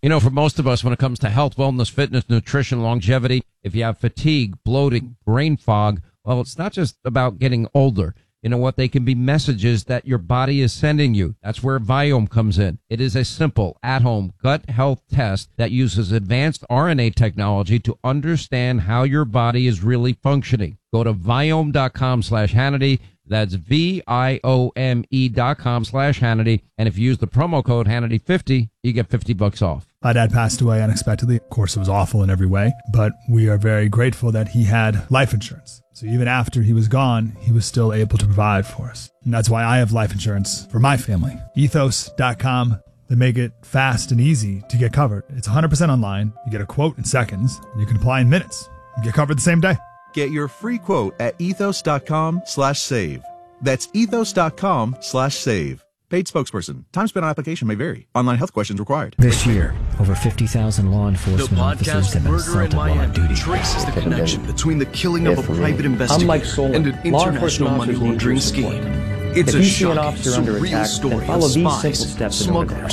You know, for most of us, when it comes to health, wellness, fitness, nutrition, longevity, if you have fatigue, bloating, brain fog, well, it's not just about getting older. You know what? They can be messages that your body is sending you. That's where Viome comes in. It is a simple, at-home gut health test that uses advanced RNA technology to understand how your body is really functioning. Go to Viome.com/Hannity. That's VIOME.com/Hannity. And if you use the promo code Hannity50, you get $50 off. My dad passed away unexpectedly. Of course, it was awful in every way, but we are very grateful that he had life insurance. So even after he was gone, he was still able to provide for us. And that's why I have life insurance for my family. Ethos.com. They make it fast and easy to get covered. It's 100% online. You get a quote in seconds, and you can apply in minutes. You get covered the same day. Get your free quote at ethos.com/save. That's ethos.com/save. Paid spokesperson. Time spent on application may vary. Online health questions required. This year, over 50,000 law enforcement officers have been assaulted while on duty. Traces the connection between the killing of a private investigator and an international money laundering scheme. It's a shocking, surreal story of spies, smugglers,